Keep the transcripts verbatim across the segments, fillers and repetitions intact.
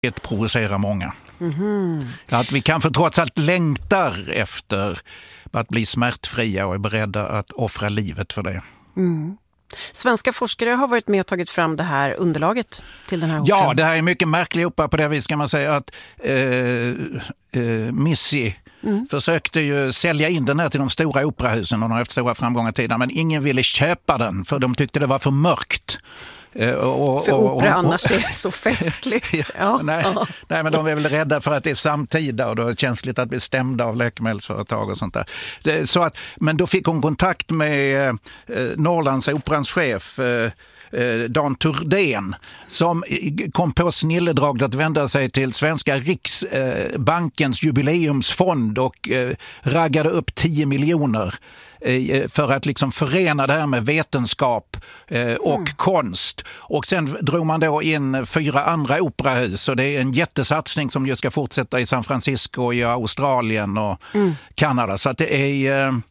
Det provocerar många. Mm-hmm. Att vi kanske trots allt längtar efter att bli smärtfria och är beredda att offra livet för det. Mm. Svenska forskare har varit med och tagit fram det här underlaget till den här operan. Ja, det här är mycket märklig opera på det vis kan man säga att eh, eh, Missy mm. försökte ju sälja in den här till de stora operahusen och de har haft stora framgångar tidigare, men ingen ville köpa den för de tyckte det var för mörkt. Och, och, för opera och, och, annars är så festligt. ja, ja. nej, nej, men de är väl rädda för att det är samtida och då är det känsligt att bli stämda av läkemedelsföretag och sånt där. Det, så att, men då fick hon kontakt med eh, Norrlands operans chef eh, Dan Turdén som kom på snilledraget att vända sig till Svenska Riksbankens jubileumsfond och eh, raggade upp tio miljoner för att liksom förena det här med vetenskap eh, och mm. konst. Och sen drog man då in fyra andra operahus och det är en jättesatsning som ju ska fortsätta i San Francisco, i Australien och mm. Kanada. Så att det är... Eh,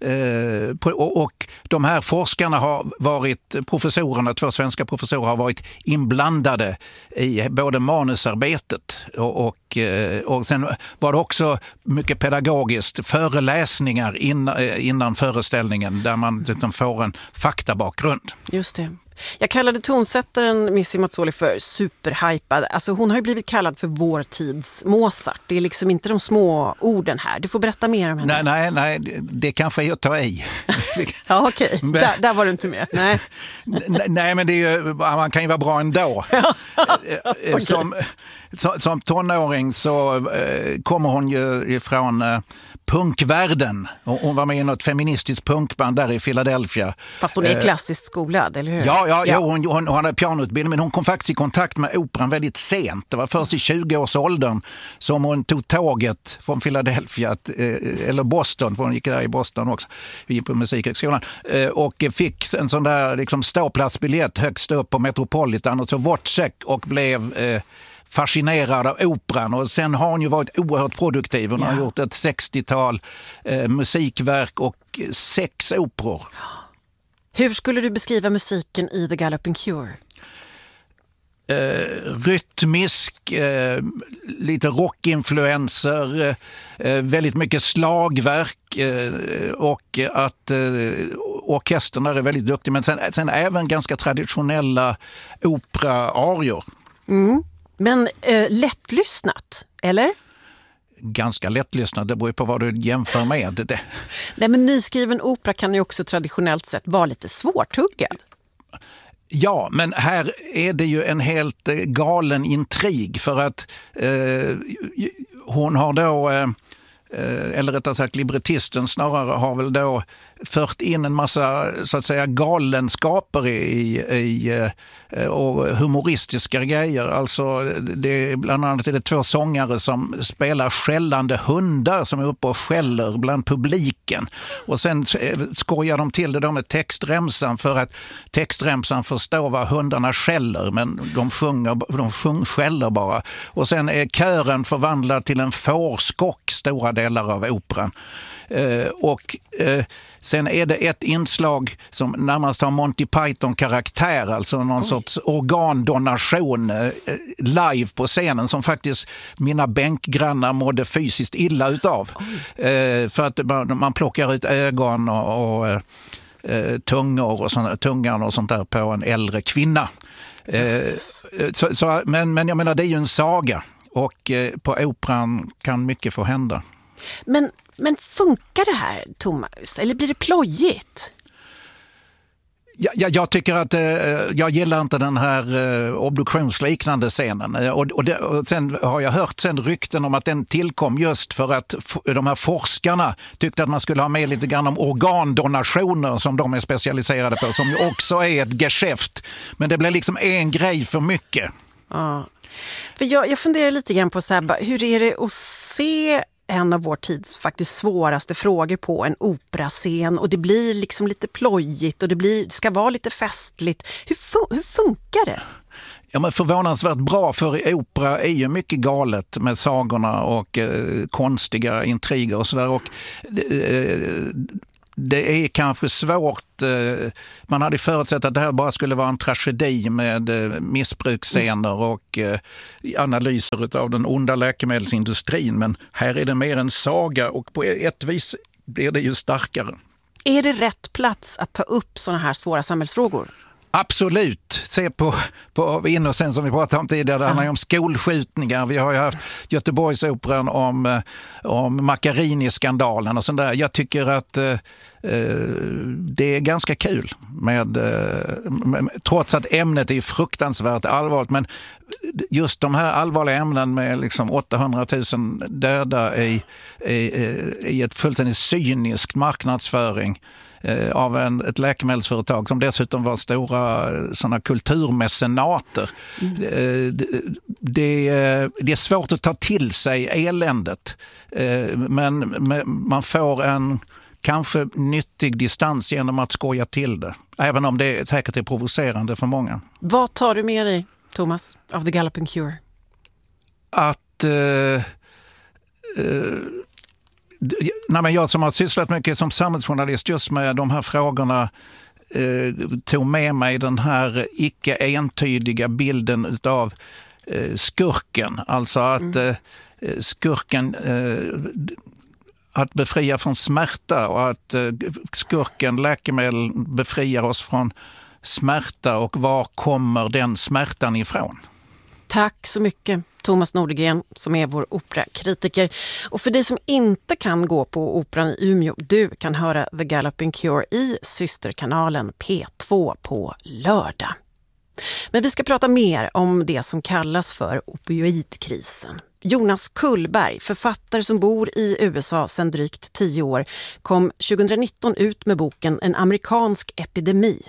Eh, och, och de här forskarna har varit, professorerna, två svenska professorer har varit inblandade i både manusarbetet och, och, och sen var det också mycket pedagogiskt föreläsningar innan, innan föreställningen där man liksom får en faktabakgrund. Just det. Jag kallade tonsättaren Missy Mazzoli för superhypad. Alltså hon har ju blivit kallad för vår tids Mozart. Det är liksom inte de små orden här. Du får berätta mer om henne. Nej, nej, nej det kanske är att ta i. ja, okej. Okay. Där, där var du inte med. Nej, nej men det är ju, man kan ju vara bra ändå. okay. som, som, som tonåring så eh, kommer hon ju ifrån eh, punkvärlden. Hon var med i något feministiskt punkband där i Philadelphia. Fast hon är klassiskt skolad, eller hur? Ja, ja, ja. Hon, hon, hon hade pianoutbildning, men hon kom faktiskt i kontakt med operan väldigt sent. Det var först i tjugo-årsåldern som hon tog tåget från Philadelphia, eller Boston, för hon gick där i Boston också, vi gick på musikhögskolan, och fick en sån där liksom, ståplatsbiljett högst upp på Metropolitan och så Wozzeck och blev... Eh, fascinerad av operan och sen har hon ju varit oerhört produktiv. Hon ja. har gjort ett sextiotal eh, musikverk och sex operor. Hur skulle du beskriva musiken i The Galloping Cure? Eh, rytmisk, eh, lite rockinfluenser, eh, väldigt mycket slagverk eh, och att eh, orkestern är väldigt duktig, men sen, sen även ganska traditionella opera-arior. Mm. Men eh, lättlyssnat, eller? Ganska lättlyssnat, det beror på vad du jämför med. Det. Nej, men nyskriven opera kan ju också traditionellt sett vara lite svårtuggad. Ja, men här är det ju en helt eh, galen intrig för att eh, hon har då... Eh, eller rättare sagt librettisten snarare har väl då fört in en massa så att säga galenskaper i, i och humoristiska grejer. Alltså det, bland annat är det två sångare som spelar skällande hundar som är uppe och skäller bland publiken. Och sen skojar de till det då med textremsan för att textremsan förstår vad hundarna skäller, men de sjunger, de sjung, skäller bara. Och sen är kören förvandlad till en fårskock stora delar av operan. Eh, och eh, sen är det ett inslag som närmast har Monty Python-karaktär, alltså någon Oj. sorts organdonation eh, live på scenen som faktiskt mina bänkgrannar mådde fysiskt illa utav. Eh, för att man, man plockar ut ögon och, och eh, tungor och sånt, tungan och sånt där på en äldre kvinna. Eh, så, så, men, men jag menar, det är ju en saga och eh, på operan kan mycket få hända. Men, men funkar det här, Thomas? Eller blir det plojigt? Ja, jag, jag tycker att eh, jag gillar inte den här eh, obduktionsliknande scenen. Eh, och, och, det, och sen har jag hört sen rykten om att den tillkom just för att f- de här forskarna tyckte att man skulle ha med lite grann om organdonationer som de är specialiserade på, som ju också är ett geschäft. Men det blir liksom en grej för mycket. Ja. För jag, jag funderar lite grann på så här, hur är det att se en av vår tids faktiskt svåraste frågor på en operascen, och det blir liksom lite plojigt och det, blir, det ska vara lite festligt. Hur, fu- hur funkar det? Ja, men förvånansvärt bra, för i opera är ju mycket galet med sagorna och eh, konstiga intriger och sådär. Och eh, det är kanske svårt. Man hade förutsett att det här bara skulle vara en tragedi med missbruksscener och analyser av den onda läkemedelsindustrin. Men här är det mer en saga och på ett vis blir det ju starkare. Är det rätt plats att ta upp sådana här svåra samhällsfrågor? Absolut. Se på, på Innocen som vi pratade om tidigare. Det handlar ju om skolskjutningar. Vi har ju haft Göteborgsoperan om, om Macchiarini-skandalen och sånt där. Jag tycker att eh, det är ganska kul. Med, med, trots att ämnet är fruktansvärt allvarligt. Men just de här allvarliga ämnen med liksom åttahundratusen döda i, i, i ett fullständigt cyniskt marknadsföring av en, ett läkemedelsföretag som dessutom var stora såna kulturmecenater. Mm. Det, det, det är svårt att ta till sig eländet, men man får en kanske nyttig distans genom att skoja till det, även om det säkert är provocerande för många. Vad tar du med dig, Thomas, av The Galloping Cure? Att uh, uh, Nej, men jag som har sysslat mycket som samhällsjournalist just med de här frågorna eh, tog med mig den här icke entydiga bilden av eh, skurken. Alltså att eh, skurken eh, att befria från smärta och att eh, skurken, läkemedel, befriar oss från smärta och var kommer den smärtan ifrån? Tack så mycket, Thomas Nordegren, som är vår operakritiker. Och för dig som inte kan gå på operan i Umeå, du kan höra The Galloping Cure i systerkanalen P två på lördag. Men vi ska prata mer om det som kallas för opioidkrisen. Jonas Kullberg, författare som bor i U S A sedan drygt tio år, kom tjugonitton ut med boken En amerikansk epidemi.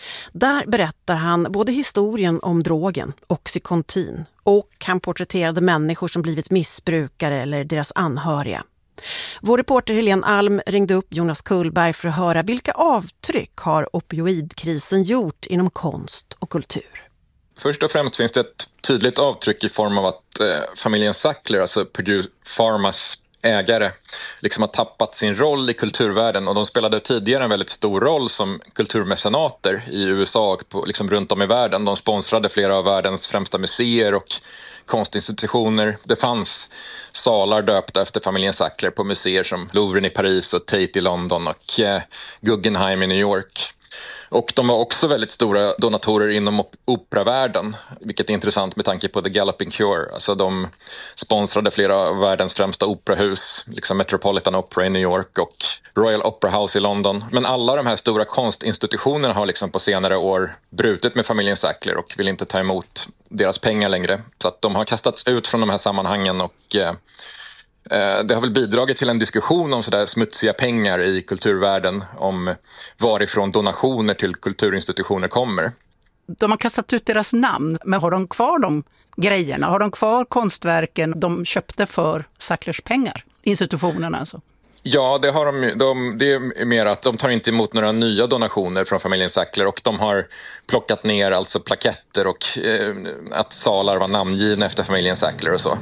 Där berättar han både historien om drogen, Oxycontin, och han porträtterade människor som blivit missbrukare eller deras anhöriga. Vår reporter Helene Alm ringde upp Jonas Kullberg för att höra vilka avtryck har opioidkrisen gjort inom konst och kultur. Först och främst finns det ett tydligt avtryck i form av att eh, familjen Sackler, alltså Purdue Pharmas ägare, liksom har tappat sin roll i kulturvärlden, och de spelade tidigare en väldigt stor roll som kulturmecenater i U S A och på, liksom runt om i världen. De sponsrade flera av världens främsta museer och konstinstitutioner. Det fanns salar döpta efter familjen Sackler på museer som Louvren i Paris och Tate i London och eh, Guggenheim i New York. Och de var också väldigt stora donatorer inom op- operavärlden, vilket är intressant med tanke på The Galloping Cure. Alltså de sponsrade flera av världens främsta operahus, liksom Metropolitan Opera i New York och Royal Opera House i London. Men alla de här stora konstinstitutionerna har liksom på senare år brutit med familjen Sackler och vill inte ta emot deras pengar längre. Så att de har kastats ut från de här sammanhangen och eh, det har väl bidragit till en diskussion om sådär smutsiga pengar i kulturvärlden, om varifrån donationer till kulturinstitutioner kommer. De har kastat ut deras namn, men har de kvar de grejerna? Har de kvar konstverken de köpte för Sacklers pengar? Institutionerna alltså? Ja, det har de, de. Det är mer att de tar inte emot några nya donationer från familjen Sackler, och de har plockat ner alltså plaketter och eh, att salar var namngivna efter familjen Sackler och så.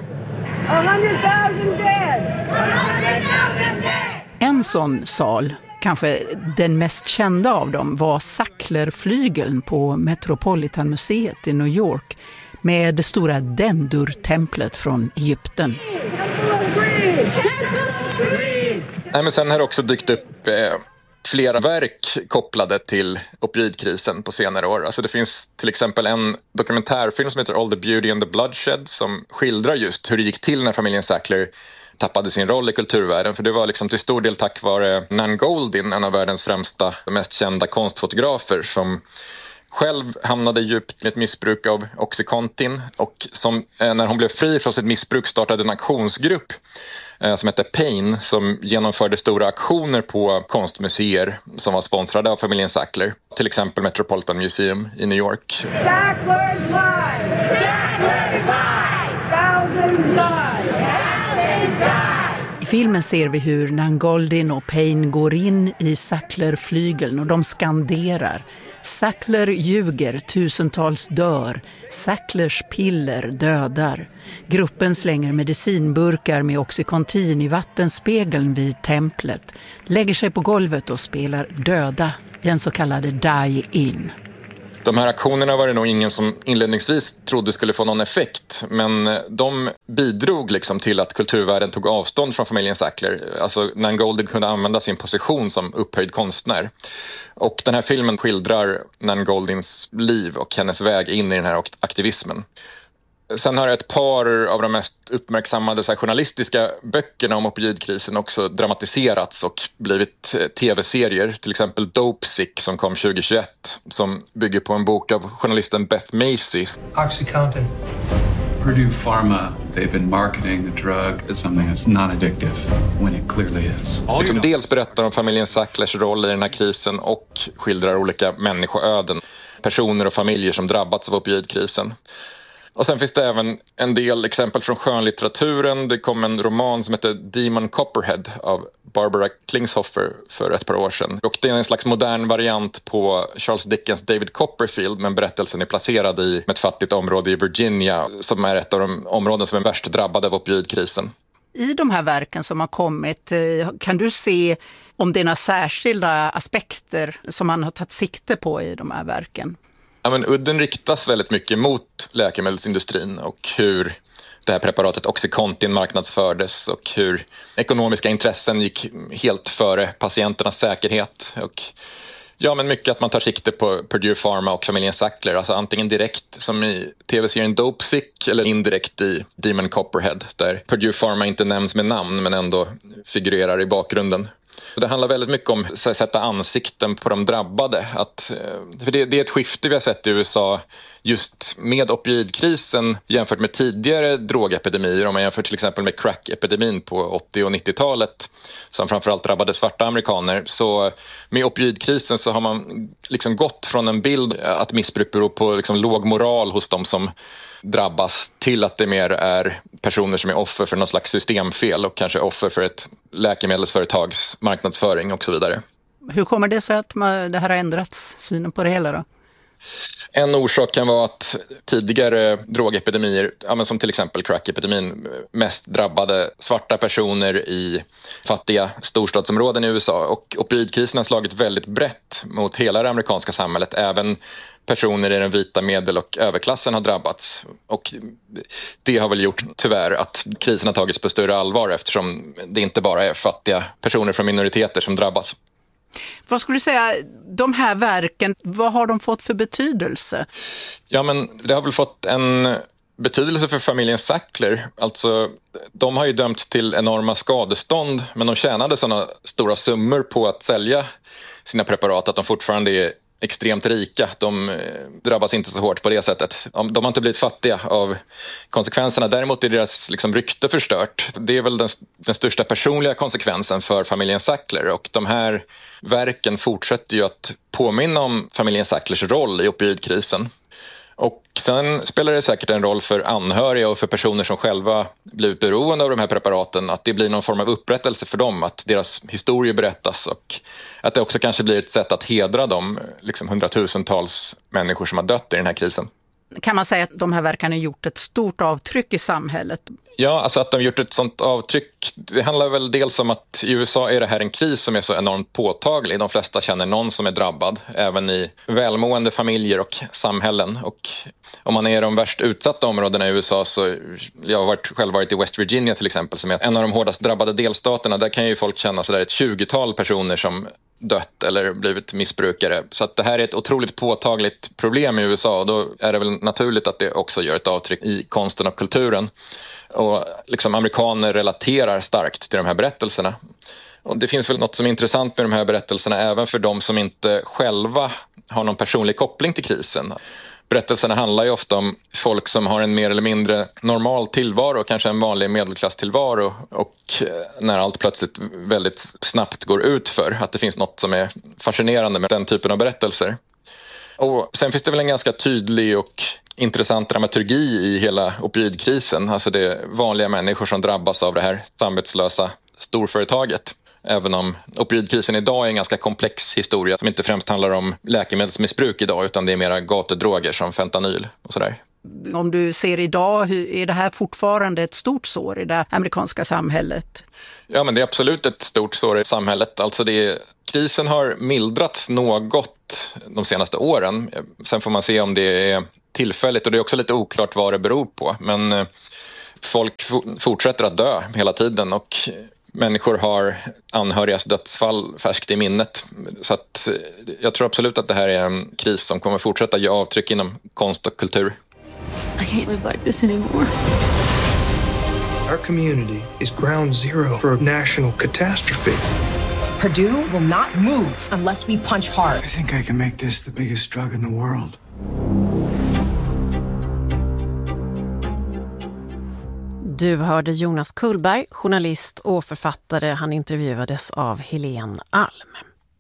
En sån sal, kanske den mest kända av dem, var Sacklerflygeln på Metropolitanmuseet i New York med det stora Dendur-templet från Egypten. Nej, men sen har det också dykt upp eh, flera verk kopplade till opioidkrisen på senare år. Alltså det finns till exempel en dokumentärfilm som heter All the Beauty and the Bloodshed som skildrar just hur det gick till när familjen Sackler tappade sin roll i kulturvärlden. För det var liksom till stor del tack vare Nan Goldin, en av världens främsta, mest kända konstfotografer, som själv hamnade djupt i ett missbruk av Oxycontin, och som eh, när hon blev fri från sitt missbruk startade en aktionsgrupp eh, som hette Pain, som genomförde stora aktioner på konstmuseer som var sponsrade av familjen Sackler, till exempel Metropolitan Museum i New York. Sackler's life! Sackler's life! Thousands die! Thousands die! I filmen ser vi hur Nangoldin och Payne går in i Sackler-flygeln och de skanderar. Sackler ljuger, tusentals dör. Sacklers piller dödar. Gruppen slänger medicinburkar med Oxycontin i vattenspegeln vid templet. Lägger sig på golvet och spelar döda, den så kallade die-in. De här aktionerna var det nog ingen som inledningsvis trodde skulle få någon effekt, men de bidrog liksom till att kulturvärlden tog avstånd från familjen Sackler. Alltså Nangoldin kunde använda sin position som upphöjd konstnär. Och den här filmen skildrar Nangoldins liv och hennes väg in i den här aktivismen. Sen har ett par av de mest uppmärksammade så här, journalistiska böckerna om opioidkrisen också dramatiserats och blivit tv-serier. Till exempel Dope Sick som kom tjugohundratjugoett som bygger på en bok av journalisten Beth Macy. Oxycontin. Purdue Pharma, they've been marketing the drug as something that's not addictive when it clearly is. Liksom dels berättar om familjen Sacklers roll i den här krisen och skildrar olika människoöden, personer och familjer som drabbats av opioidkrisen. Och sen finns det även en del exempel från skönlitteraturen. Det kom en roman som heter Demon Copperhead av Barbara Kingshoffer för ett par år sedan. Och det är en slags modern variant på Charles Dickens David Copperfield, men berättelsen är placerad i ett fattigt område i Virginia som är ett av de områden som är värst drabbade av opioidkrisen. I de här verken som har kommit, kan du se om det är några särskilda aspekter som man har tagit sikte på i de här verken? Ja, men udden riktas väldigt mycket mot läkemedelsindustrin och hur det här preparatet Oxycontin marknadsfördes och hur ekonomiska intressen gick helt före patienternas säkerhet. Och ja, men mycket att man tar sikte på Purdue Pharma och familjen Sackler, alltså antingen direkt som i tv-serien Dope Sick eller indirekt i Demon Copperhead där Purdue Pharma inte nämns med namn men ändå figurerar i bakgrunden. Det handlar väldigt mycket om att sätta ansikten på de drabbade. Att, för det, det är ett skifte vi har sett i U S A just med opioidkrisen jämfört med tidigare drogepidemier. Om man jämför till exempel med crack-epidemin på åttio- och nittiotalet som framförallt drabbade svarta amerikaner. Så med opioidkrisen så har man liksom gått från en bild att missbruk beror på liksom låg moral hos de som drabbas till att det mer är personer som är offer för någon slags systemfel och kanske offer för ett läkemedelsföretags marknadsföring och så vidare. Hur kommer det sig att det här har ändrats, synen på det hela då? En orsak kan vara att tidigare drogepidemier, ja, men som till exempel crack-epidemin, mest drabbade svarta personer i fattiga storstadsområden i U S A. Och opioidkrisen har slagit väldigt brett mot hela det amerikanska samhället. Även personer i den vita medel- och överklassen har drabbats. Och det har väl gjort tyvärr att krisen har tagits på större allvar eftersom det inte bara är fattiga personer från minoriteter som drabbas. Vad skulle du säga, de här verken, vad har de fått för betydelse? Ja, men det har väl fått en betydelse för familjen Sackler. Alltså, de har ju dömts till enorma skadestånd, men de tjänade sådana stora summor på att sälja sina preparat att de fortfarande är extremt rika. De drabbas inte så hårt på det sättet. De har inte blivit fattiga av konsekvenserna. Däremot är deras liksom rykte förstört. Det är väl den, den största personliga konsekvensen för familjen Sackler. Och de här verken fortsätter ju att påminna om familjen Sacklers roll i opioidkrisen. Och sen spelar det säkert en roll för anhöriga och för personer som själva blivit beroende av de här preparaten att det blir någon form av upprättelse för dem, att deras historier berättas och att det också kanske blir ett sätt att hedra de liksom hundratusentals människor som har dött i den här krisen. Kan man säga att de här verkarna har gjort ett stort avtryck i samhället? Ja, alltså att de har gjort ett sånt avtryck. Det handlar väl dels om att i U S A är det här en kris som är så enormt påtaglig. De flesta känner någon som är drabbad, även i välmående familjer och samhällen. Och om man är i de värst utsatta områdena i U S A så, jag har varit, själv varit i West Virginia till exempel, som är en av de hårdast drabbade delstaterna. Där kan ju folk känna så där ett tjugotal personer som dött eller blivit missbrukare. Så att det här är ett otroligt påtagligt problem i U S A och då är det väl naturligt att det också gör ett avtryck i konsten och kulturen. Och liksom amerikaner relaterar starkt till de här berättelserna. Och det finns väl något som är intressant med de här berättelserna även för de som inte själva har någon personlig koppling till krisen. Berättelserna handlar ju ofta om folk som har en mer eller mindre normal tillvaro, kanske en vanlig medelklasstillvaro, och när allt plötsligt väldigt snabbt går ut för att det finns något som är fascinerande med den typen av berättelser. Och sen finns det väl en ganska tydlig och intressant dramaturgi i hela opioidkrisen. Alltså det är vanliga människor som drabbas av det här samvetslösa storföretaget. Även om opioidkrisen idag är en ganska komplex historia som inte främst handlar om läkemedelsmissbruk idag, utan det är mera gatudroger som fentanyl och sådär. Om du ser idag, är det här fortfarande ett stort sår i det amerikanska samhället? Ja, men det är absolut ett stort sår i samhället. Alltså det är, krisen har mildrats något de senaste åren. Sen får man se om det är tillfälligt, och det är också lite oklart vad det beror på. Men folk fortsätter att dö hela tiden, och människor har anhörigas dödsfall färskt i minnet. Så att jag tror absolut att det här är en kris som kommer fortsätta ge avtryck inom konst och kultur. I can't live like this anymore. Our community is ground zero for a national catastrophe. Purdue will not move unless we punch hard. I think I can make this the biggest drug in the world. Du hörde Jonas Kullberg, journalist och författare. Han intervjuades av Helene Alm.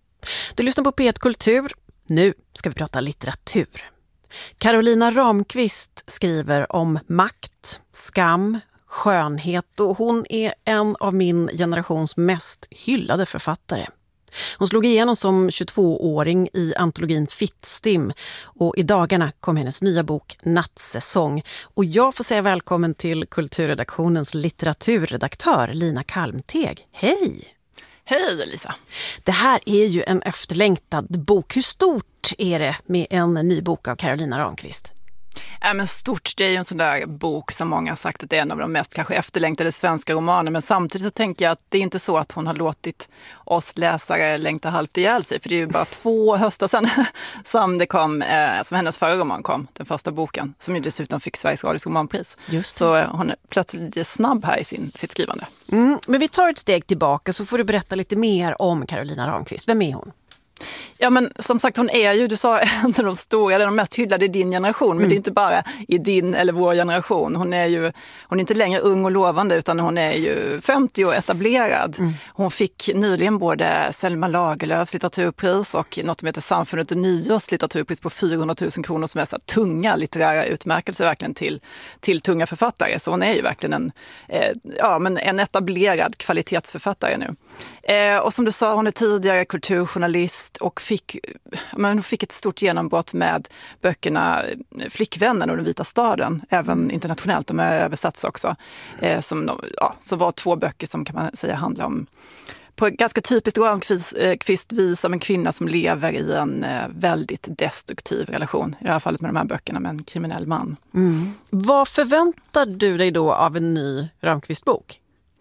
Du lyssnar på P ett Kultur. Nu ska vi prata litteratur. Carolina Ramqvist skriver om makt, skam, skönhet, och hon är en av min generations mest hyllade författare. Hon slog igenom som tjugotvååring i antologin Fittstim, och i dagarna kom hennes nya bok Nattsäsong. Och jag får säga välkommen till kulturredaktionens litteraturredaktör Lina Kalmteg. Hej! Hej Lisa! Det här är ju en efterlängtad bok. Hur stort är det med en ny bok av Carolina Ramqvist? Ja, men stort, det är ju en sån där bok som många har sagt att det är en av de mest kanske efterlängtade svenska romaner, men samtidigt så tänker jag att det är inte så att hon har låtit oss läsare längta halvt ihjäl sig, för det är ju bara två höstar sedan som det kom, eh, som hennes förra roman kom, den första boken, som ju dessutom fick Sveriges Radios romanpris. Just det. Så eh, hon är plötsligt lite snabb här i sin, sitt skrivande. Mm, men vi tar ett steg tillbaka så får du berätta lite mer om Carolina Ramqvist. Vem är hon? Ja, men som sagt, hon är ju, du sa, en av de stora, de mest hyllade i din generation, men mm. det är inte bara i din eller vår generation. Hon är ju, hon är inte längre ung och lovande, utan hon är ju femtio och etablerad. Mm. Hon fick nyligen både Selma Lagerlöfs litteraturpris och något som heter Samfundet Nyårs litteraturpris på fyrahundratusen kronor, som är så tunga litterära utmärkelser verkligen till, till tunga författare. Så hon är ju verkligen en, eh, ja, men en etablerad kvalitetsförfattare nu. Eh, och som du sa, hon är tidigare kulturjournalist och fick, men fick ett stort genombrott med böckerna Flickvännen och Den vita staden, även internationellt, de är översatts också, eh, som, ja, som var två böcker som kan man säga handlar om, på ett ganska typiskt Ramqvist-vis, om en kvinna som lever i en eh, väldigt destruktiv relation, i det här fallet med de här böckerna, med en kriminell man. Mm. Vad förväntar du dig då av en ny Ramqvist-bok?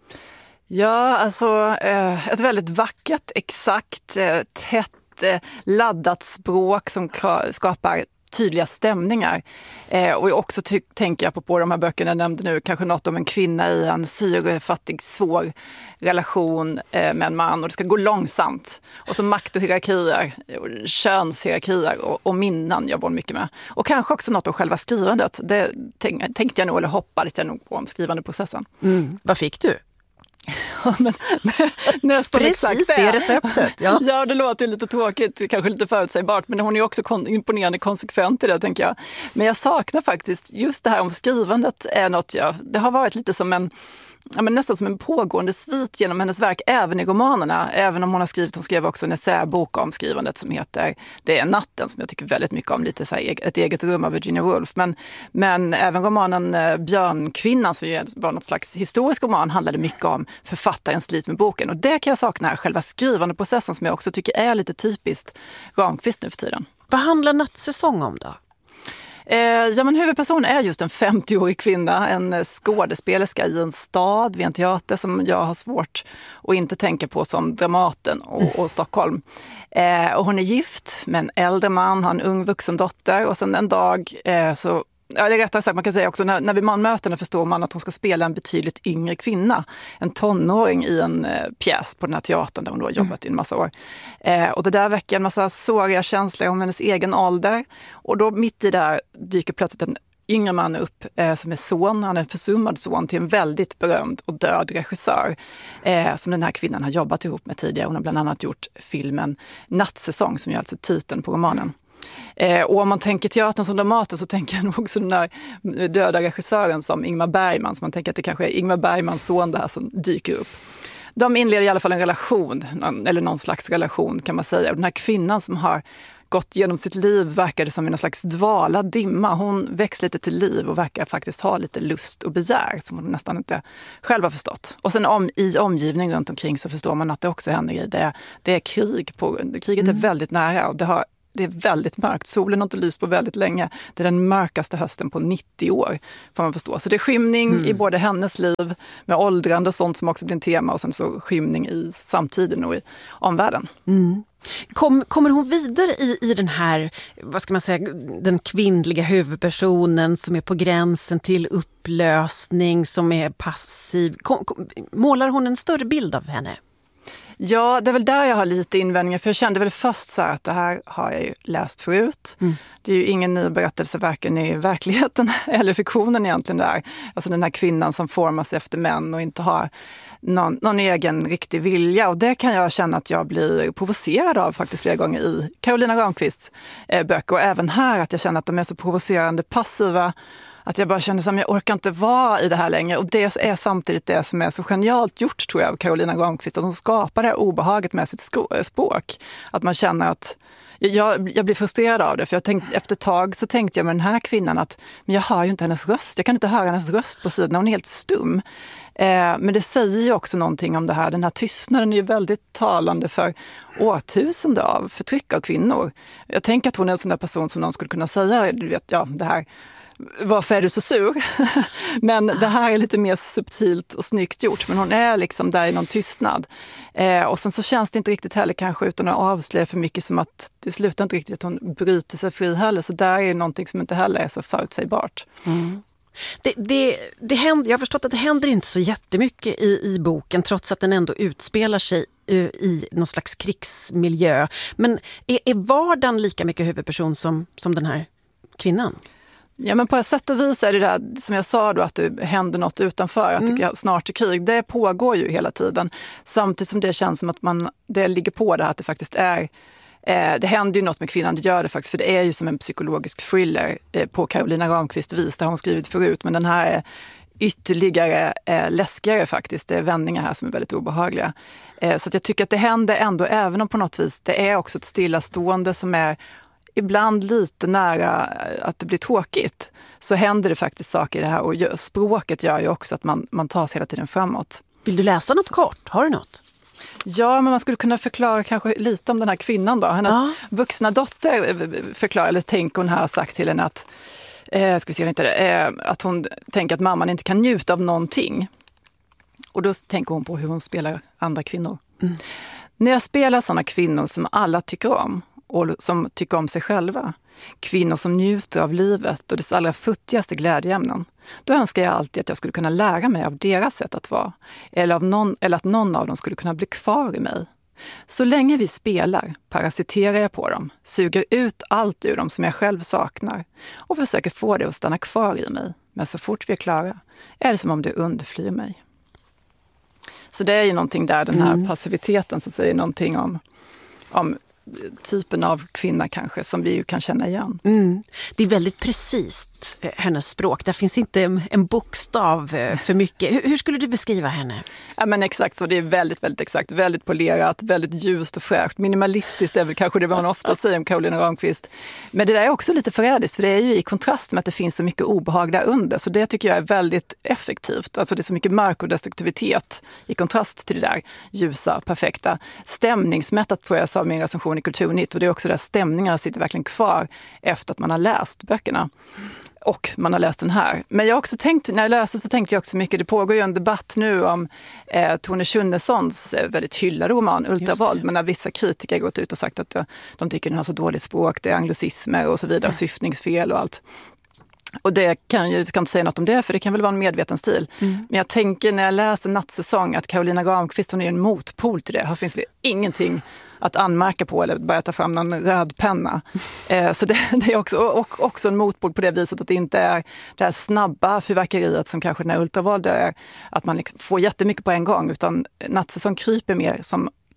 Ja, alltså eh, ett väldigt vackert, exakt, eh, tätt, eh, laddat språk som kra- skapar tydliga stämningar. Eh, och också ty- tänker jag på, på de här böckerna jag nämnde nu, kanske något om en kvinna i en syrefattig, svår relation eh, med en man, och det ska gå långsamt. Och så makt och hierarkier, och könshierarkier och, och minnen jobbar hon mycket med. Och kanske också något om själva skrivandet. Det tänk- tänkte jag nog, eller hoppades jag nog på, om skrivandeprocessen. Mm. Vad fick du? Ja, men, nästan precis exakt det. det receptet. Ja. Ja, det låter lite tråkigt, kanske lite förutsägbart, men hon är också kon- imponerande konsekvent i det, tänker jag. Men jag saknar faktiskt just det här om skrivandet, är något jag, det har varit lite som en, ja, men nästan som en pågående svit genom hennes verk, även i romanerna, även om hon har skrivit, hon skrev också en essäbok om skrivandet som heter Det är natten, som jag tycker väldigt mycket om, lite så här, ett eget rum av Virginia Woolf, men, men även romanen Björnkvinnan, som ju var något slags historisk roman, handlade mycket om författarens liv med boken, och det kan jag sakna här, själva skrivande processen, som jag också tycker är lite typiskt Ramqvist nu för tiden. Vad handlar Nattsäsong om då? Eh, ja, men huvudpersonen är just en femtioårig kvinna, en skådespelerska i en stad vid en teater som jag har svårt att inte tänka på som Dramaten och, och Stockholm. Eh, och hon är gift med en äldre man, har en ung vuxen dotter, och sen en dag eh, så Ja, det är rättare sagt, man kan säga också, när, när vi man möter henne förstår man att hon ska spela en betydligt yngre kvinna, en tonåring i en eh, pjäs på den här teatern där hon då har jobbat i en massa år. Eh, och det där väcker en massa såriga känslor om hennes egen ålder, och då mitt i där dyker plötsligt en yngre man upp eh, som är son, han är en försummad son till en väldigt berömd och död regissör eh, som den här kvinnan har jobbat ihop med tidigare. Hon har bland annat gjort filmen Nattsäsong, som är alltså titeln på romanen. Eh, och om man tänker teatern som Dramaten, så tänker jag nog också den där döda regissören som Ingmar Bergman, så man tänker att det kanske är Ingmar Bergmans son där som dyker upp. De inleder i alla fall en relation, eller någon slags relation kan man säga. Och den här kvinnan som har gått genom sitt liv verkar det som en slags dvala dimma. Hon väcks lite till liv och verkar faktiskt ha lite lust och begär som hon nästan inte själv har förstått. Och sen om, i omgivningen runt omkring så förstår man att det också händer grejer. Det, det är krig. På, kriget är väldigt nära och det, har, det är väldigt mörkt. Solen har inte lyst på väldigt länge. Det är den mörkaste hösten på nittio år får man förstå. Så det är skymning mm. i både hennes liv med åldrande och sånt som också blir en tema och sen så skymning i samtiden och i omvärlden. Mm. Kom, kommer hon vidare i, i den här, vad ska man säga, den kvinnliga huvudpersonen som är på gränsen till upplösning, som är passiv? Kom, kom, målar hon en större bild av henne? Ja, det är väl där jag har lite invändningar. För jag kände väl först så här att det här har jag ju läst förut. Mm. Det är ju ingen ny berättelse varken i verkligheten eller fiktionen egentligen där. Alltså den här kvinnan som formas efter män och inte har någon, någon egen riktig vilja. Och det kan jag känna att jag blir provocerad av faktiskt flera gånger i Carolina Ramqvists eh, böcker. Och även här att jag känner att de är så provocerande passiva. Att jag bara känner som jag orkar inte vara i det här längre. Och det är samtidigt det som är så genialt gjort tror jag av Carolina Ramqvist. Att hon skapar det här obehaget med sitt språk. Att man känner att jag, jag blir frustrerad av det. För jag tänkte, efter ett tag så tänkte jag med den här kvinnan att men jag hör ju inte hennes röst. Jag kan inte höra hennes röst på sidan. Hon är helt stum. Eh, men det säger ju också någonting om det här. Den här tystnaden är ju väldigt talande för årtusende av förtryck av kvinnor. Jag tänker att hon är en sån där person som någon skulle kunna säga, du vet, ja det här... Varför är du så sur? Men det här är lite mer subtilt och snyggt gjort. Men hon är liksom där i någon tystnad. Eh, och sen så känns det inte riktigt heller kanske utan att avslöja för mycket som att det slutar inte riktigt att hon bryter sig fri heller. Så där är någonting som inte heller är så förutsägbart. Mm. Det, det, det händer, jag har förstått att det händer inte så jättemycket i, i boken trots att den ändå utspelar sig i någon slags krigsmiljö. Men är, är vardagen lika mycket huvudperson som, som den här kvinnan? Ja, men på ett sätt och vis är det där som jag sa då att det händer något utanför, att mm. det snart är krig. Det pågår ju hela tiden. Samtidigt som det känns som att man, det ligger på det här att det faktiskt är, eh, det händer ju något med kvinnan, det gör det faktiskt. För det är ju som en psykologisk thriller eh, på Carolina Ramqvist vis, det har hon skrivit förut. Men den här är ytterligare eh, läskigare faktiskt. Det är vändningar här som är väldigt obehagliga. Eh, så att jag tycker att det händer ändå, även om på något vis det är också ett stillastående som är ibland lite nära att det blir tråkigt, så händer det faktiskt saker i det här. Och språket gör ju också att man, man tar sig hela tiden framåt. Vill du läsa något kort? Har du något? Ja, men man skulle kunna förklara kanske lite om den här kvinnan då. Hennes ja. vuxna dotter förklarar, eller tänker hon här har sagt till henne att, eh, ska vi se, inte det, eh, att hon tänker att mamman inte kan njuta av någonting. Och då tänker hon på hur hon spelar andra kvinnor. Mm. När jag spelar sådana kvinnor som alla tycker om, och som tycker om sig själva. Kvinnor som njuter av livet och dess allra futtigaste glädjeämnen. Då önskar jag alltid att jag skulle kunna lära mig av deras sätt att vara. Eller, av någon, eller att någon av dem skulle kunna bli kvar i mig. Så länge vi spelar parasiterar jag på dem. Suger ut allt ur dem som jag själv saknar. Och försöker få det att stanna kvar i mig. Men så fort vi är klara är det som om det underflyr mig. Så det är ju någonting där, den här mm. passiviteten som säger någonting om... om typen av kvinna kanske som vi ju kan känna igen. Mm. Det är väldigt precis hennes språk. Där finns inte en, en bokstav för mycket. Hur, hur skulle du beskriva henne? Ja, men exakt så. Det är väldigt, väldigt exakt. Väldigt polerat, väldigt ljust och fräscht. Minimalistiskt är väl kanske det man ofta säger om Carolina Ramqvist. Men det där är också lite förrädiskt, för det är ju i kontrast med att det finns så mycket obehag där under. Så det tycker jag är väldigt effektivt. Alltså det är så mycket mörk och destruktivitet i kontrast till det där ljusa, perfekta. Stämningsmättat tror jag sa min recension i Kulturnytt, och det är också där stämningarna sitter verkligen kvar efter att man har läst böckerna. Och man har läst den här. Men jag också tänkt, när jag läste så tänkte jag också mycket, det pågår ju en debatt nu om eh, Tone Schunnesons eh, väldigt hyllade roman Ultravåld, men när vissa kritiker gått ut och sagt att eh, de tycker den har så dåligt språk, det är anglicismer och så vidare, mm. syftningsfel och allt. Och det kan jag kan inte säga något om det, för det kan väl vara en medveten stil. Mm. Men jag tänker när jag läste Nattsäsong att Carolina Ramqvist, hon är en motpol till det. Här finns det ingenting att anmärka på eller börja ta fram någon röd penna. Eh, så det, det är också, och, också en motpol på det viset att det inte är det här snabba fyrverkeriet som kanske den här Ultravåld är, att man liksom får jättemycket på en gång, utan Nattsäsong kryper mer som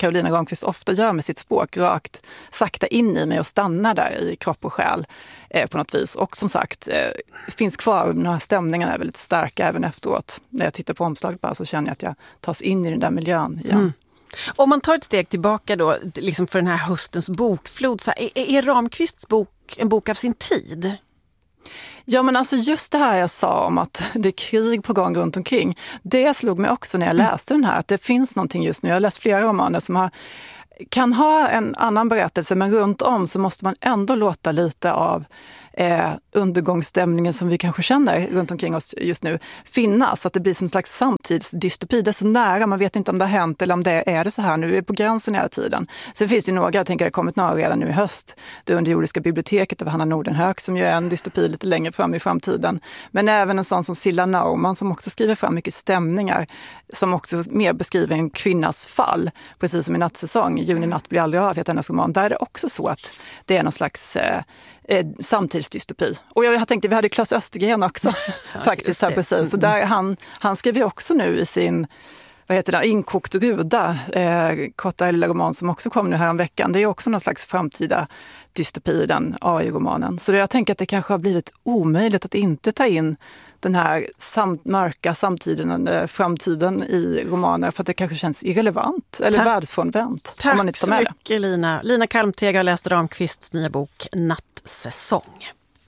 Carolina Ramqvist ofta gör med sitt språk, rakt sakta in i mig och stannar där i kropp och själ eh, på något vis. Och som sagt, eh, finns kvar, de här stämningarna är väldigt starka även efteråt. När jag tittar på omslaget bara så känner jag att jag tas in i den där miljön igen. Mm. Om man tar ett steg tillbaka då, liksom för den här höstens bokflod, så här, är, är Ramqvists bok en bok av sin tid? Ja, men alltså just det här jag sa om att det är krig på gång runt omkring, det slog mig också när jag läste den här, att det finns någonting just nu. Jag har läst flera romaner som har, kan ha en annan berättelse, men runt om så måste man ändå låta lite av eh, undergångsstämningen som vi kanske känner runt omkring oss just nu finnas. Att det blir som en slags samtidsdystopi. Det är så nära, man vet inte om det har hänt eller om det är det så här nu. Vi är på gränsen hela tiden. Sen finns det ju några, jag tänker det har kommit några redan nu i höst. Det underjordiska biblioteket av Hanna Nordenhög som ju är en dystopi lite längre fram i framtiden. Men även en sån som Silla Naumann som också skriver fram mycket stämningar som också mer beskriver en kvinnas fall. Precis som i Nattsäsong, Juni natt blir aldrig av, heter hennes roman. Där är det också så att det är någon slags eh, eh, samtidsdystopi. Och jag, jag tänkte, vi hade Claes Östergren också ja, faktiskt här precis. Så där han, han skrev ju också nu i sin vad heter det, Inkokt ruda, eh, korta lilla roman som också kom nu här om veckan. Det är också någon slags framtida dystopi i den A I-romanen. Så jag tänker att det kanske har blivit omöjligt att inte ta in den här sam- mörka samtiden, eh, framtiden i romaner för att det kanske känns irrelevant eller Tack. världsfrånvänt. Tack om man inte så mycket Lina. Lina Kalmteg har läst Ramqvists nya bok Nattsäsong.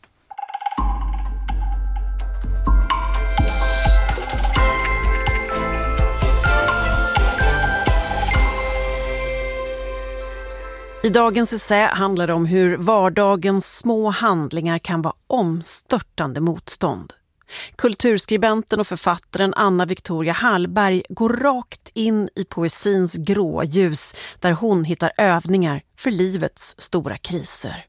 I dagens essä handlar det om hur vardagens små handlingar kan vara omstörtande motstånd. Kulturskribenten och författaren Anna Victoria Hallberg går rakt in i poesins grå ljus där hon hittar övningar för livets stora kriser.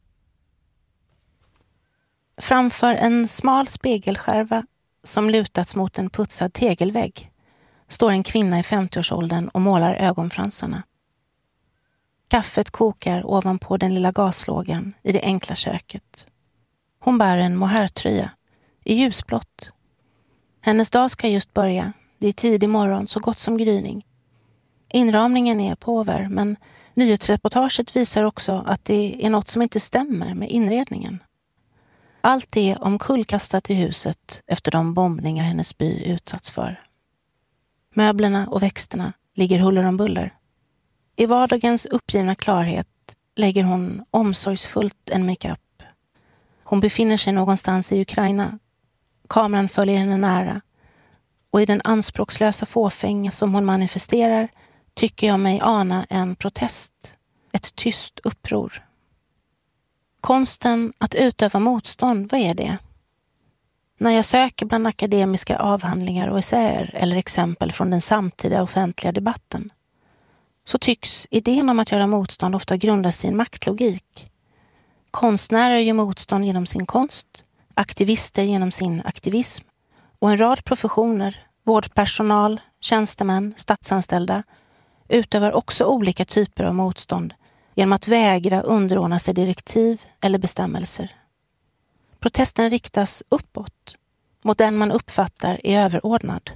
Framför en smal spegelskärva som lutats mot en putsad tegelvägg står en kvinna i femtioårsåldern och målar ögonfransarna. Kaffet kokar ovanpå den lilla gaslågan i det enkla köket. Hon bär en mohairtröja i ljusblått. Hennes dag ska just börja. Det är tidig morgon, så gott som gryning. Inramningen är påver, men nyhetsreportaget visar också att det är något som inte stämmer med inredningen. Allt är omkullkastat i huset efter de bombningar hennes by utsatts för. Möblerna och växterna ligger huller om buller. I vardagens uppgivna klarhet lägger hon omsorgsfullt en makeup. Hon befinner sig någonstans i Ukraina. Kameran följer henne nära. Och i den anspråkslösa fåfänga som hon manifesterar tycker jag mig ana en protest. Ett tyst uppror. Konsten att utöva motstånd, vad är det? När jag söker bland akademiska avhandlingar och essäer eller exempel från den samtida offentliga debatten så tycks idén om att göra motstånd ofta grundas i en maktlogik. Konstnärer gör motstånd genom sin konst, aktivister genom sin aktivism och en rad professioner, vårdpersonal, tjänstemän, statsanställda utövar också olika typer av motstånd genom att vägra underordna sig direktiv eller bestämmelser. Protesten riktas uppåt, mot den man uppfattar är överordnad.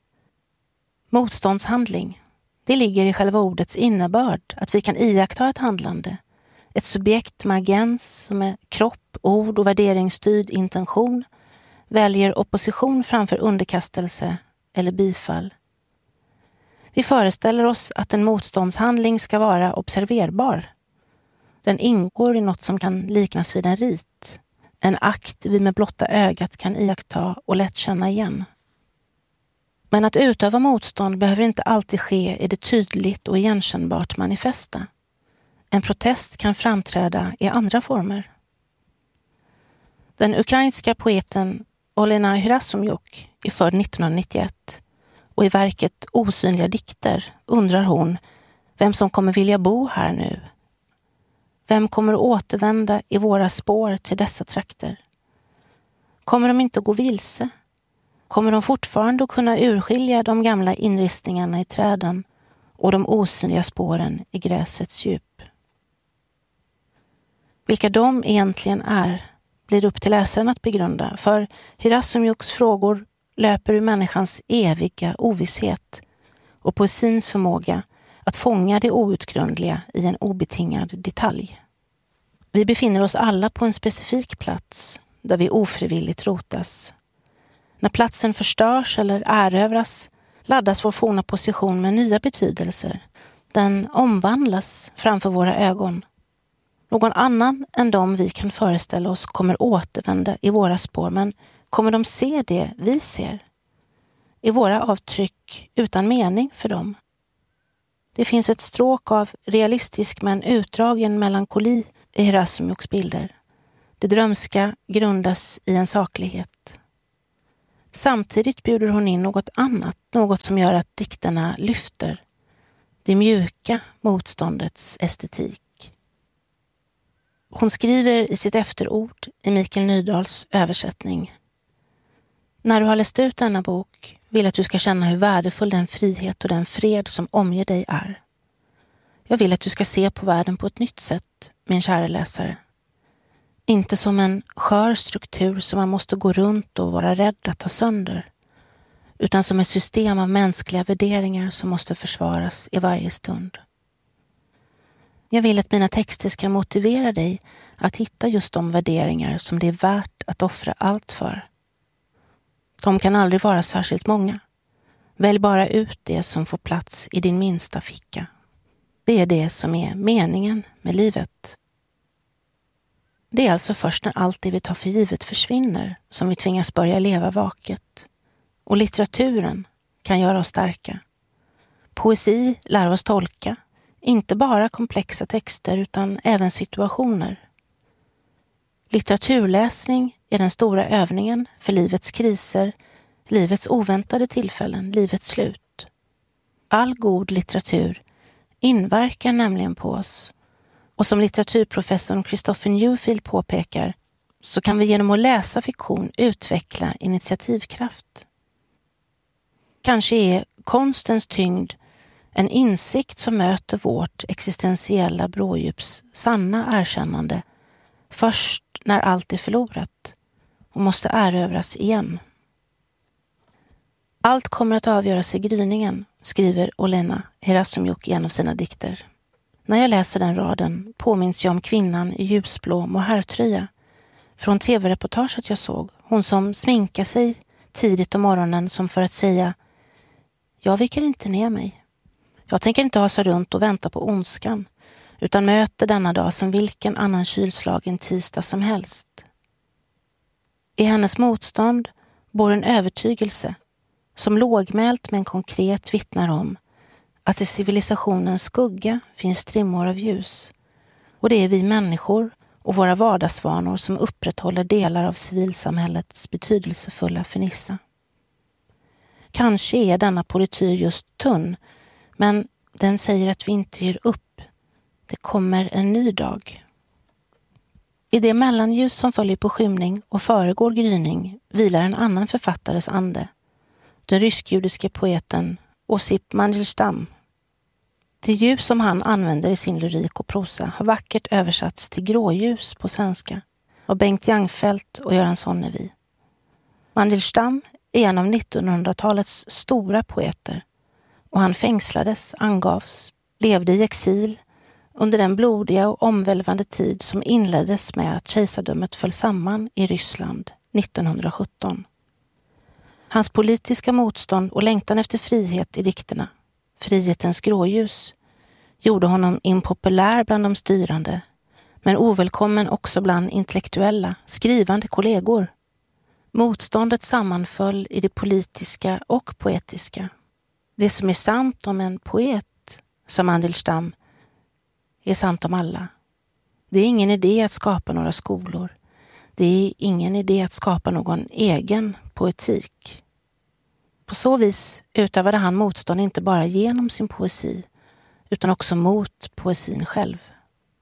Motståndshandling, det ligger i själva ordets innebörd att vi kan iaktta ett handlande, ett subjekt med agens som är kropp, ord och värderingsstyrd intention väljer opposition framför underkastelse eller bifall. Vi föreställer oss att en motståndshandling ska vara observerbar. Den ingår i något som kan liknas vid en rit, en akt vi med blotta ögat kan iaktta och lätt känna igen. Men att utöva motstånd behöver inte alltid ske i det tydligt och igenkännbart manifesta. En protest kan framträda i andra former. Den ukrainska poeten Olena Hyrazomjuk är född nittonhundranittioett och i verket Osynliga dikter undrar hon vem som kommer vilja bo här nu. Vem kommer att återvända i våra spår till dessa trakter? Kommer de inte att gå vilse? Kommer de fortfarande att kunna urskilja de gamla inristningarna i träden och de osynliga spåren i gräsets djup? Vilka de egentligen är blir upp till läsaren att begrunda, för Hyrazomjuks frågor löper ur människans eviga ovisshet och poesins förmåga att fånga det outgrundliga i en obetingad detalj. Vi befinner oss alla på en specifik plats där vi ofrivilligt rotas. När platsen förstörs eller erövras laddas vår forna position med nya betydelser. Den omvandlas framför våra ögon. Någon annan än de vi kan föreställa oss kommer återvända i våra spår, men kommer de se det vi ser? Är våra avtryck utan mening för dem? Det finns ett stråk av realistisk men utdragen melankoli i Hrasymyks bilder. Det drömska grundas i en saklighet. Samtidigt bjuder hon in något annat, något som gör att dikterna lyfter. Det mjuka motståndets estetik. Hon skriver i sitt efterord i Mikael Nydahls översättning: när du har läst ut denna bok vill att du ska känna hur värdefull den frihet och den fred som omger dig är. Jag vill att du ska se på världen på ett nytt sätt, min kära läsare. Inte som en skör struktur som man måste gå runt och vara rädd att ta sönder, utan som ett system av mänskliga värderingar som måste försvaras i varje stund. Jag vill att mina texter ska motivera dig att hitta just de värderingar som det är värt att offra allt för. De kan aldrig vara särskilt många. Välj bara ut det som får plats i din minsta ficka. Det är det som är meningen med livet. Det är alltså först när allt det vi tar för givet försvinner som vi tvingas börja leva vaket. Och litteraturen kan göra oss starka. Poesi lär oss tolka, inte bara komplexa texter utan även situationer. Litteraturläsning är den stora övningen för livets kriser, livets oväntade tillfällen, livets slut. All god litteratur inverkar nämligen på oss. Och som litteraturprofessorn Christopher Newfield påpekar så kan vi genom att läsa fiktion utveckla initiativkraft. Kanske är konstens tyngd en insikt som möter vårt existentiella brådjups sanna erkännande först när allt är förlorat och måste erövras igen. Allt kommer att avgöras i gryningen, skriver Olena Hrasymyk i en av sina dikter. När jag läser den raden påminns jag om kvinnan i ljusblå mohairtröja från tv-reportaget jag såg. Hon som sminkar sig tidigt om morgonen som för att säga: jag viker inte ner mig. Jag tänker inte ha sig runt och vänta på ondskan, utan möter denna dag som vilken annan kylslagen tisdag som helst. I hennes motstånd bor en övertygelse som lågmält men konkret vittnar om att i civilisationens skugga finns strimmor av ljus. Och det är vi människor och våra vardagsvanor som upprätthåller delar av civilsamhällets betydelsefulla fernissa. Kanske är denna polityr just tunn, men den säger att vi inte ger upp. Det kommer en ny dag. I det mellanljus som följer på skymning och föregår gryning vilar en annan författares ande. Den rysk-judiske poeten Osip Mandelstam. Det ljus som han använder i sin lyrik och prosa har vackert översatts till gråljus på svenska av Bengt Jangfelt och Göran Sonnevi. Mandelstam är en av nittonhundratalets stora poeter och han fängslades, angavs, levde i exil under den blodiga och omvälvande tid som inleddes med att kejsardömet föll samman i Ryssland nittonhundrasjutton. Hans politiska motstånd och längtan efter frihet i dikterna, frihetens gråljus, gjorde honom impopulär bland de styrande, men ovälkommen också bland intellektuella, skrivande kollegor. Motståndet sammanföll i det politiska och poetiska. Det som är sant om en poet, som Mandelstam, är sant om alla. Det är ingen idé att skapa några skolor. Det är ingen idé att skapa någon egen poetik. På så vis utövade han motstånd inte bara genom sin poesi, utan också mot poesin själv.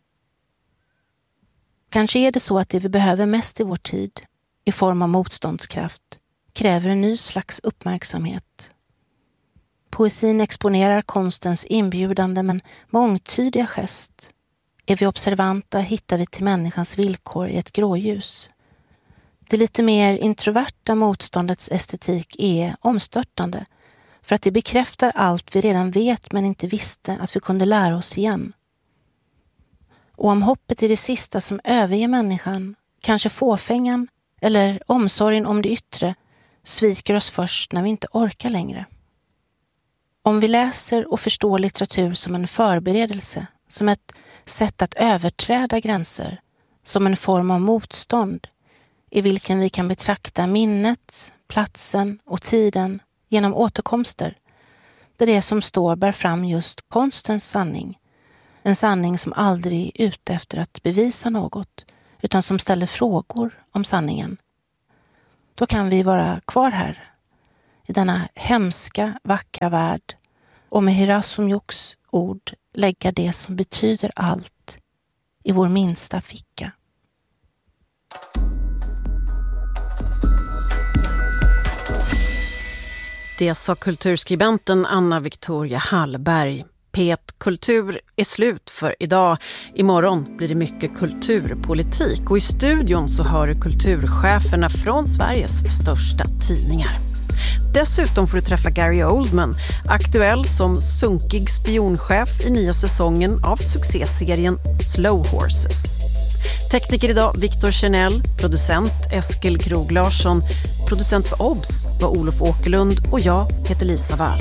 Kanske är det så att det vi behöver mest i vår tid, i form av motståndskraft, kräver en ny slags uppmärksamhet. Poesin exponerar konstens inbjudande men mångtydiga gest. Är vi observanta hittar vi till människans villkor i ett gråljus. Det lite mer introverta motståndets estetik är omstörtande, för att det bekräftar allt vi redan vet men inte visste att vi kunde lära oss igen. Och om hoppet är det sista som överger människan, kanske fåfängan eller omsorgen om det yttre, sviker oss först när vi inte orkar längre. Om vi läser och förstår litteratur som en förberedelse, som ett sätt att överträda gränser, som en form av motstånd i vilken vi kan betrakta minnet, platsen och tiden genom återkomster, där det som står bär fram just konstens sanning, en sanning som aldrig är ute efter att bevisa något, utan som ställer frågor om sanningen. Då kan vi vara kvar här, i denna hemska, vackra värld, och med Hirasumjuks ord lägga det som betyder allt i vår minsta ficka. Det sa kulturskribenten Anna Victoria Hallberg. P ett Kultur är slut för idag. Imorgon blir det mycket kulturpolitik och i studion så hör du kulturcheferna från Sveriges största tidningar. Dessutom får du träffa Gary Oldman, aktuell som sunkig spionchef i nya säsongen av succéserien Slow Horses. Tekniker idag Viktor Kjernell, producent Eskil Krog Larsson, producent för Obs var Olof Åkerlund och jag heter Lisa Wall.